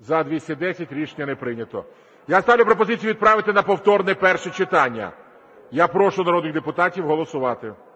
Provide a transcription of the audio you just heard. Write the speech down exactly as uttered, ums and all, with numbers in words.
За – двісті десять. Рішення не прийнято. Я ставлю пропозицію відправити на повторне перше читання. Я прошу народних депутатів голосувати.